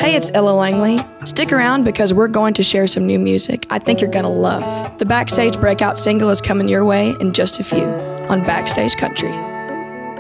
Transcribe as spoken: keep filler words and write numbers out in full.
Hey, it's Ella Langley. Stick around because we're going to share some new music I think you're going to love. The Backstage Breakout single is coming your way in just a few on Backstage Country.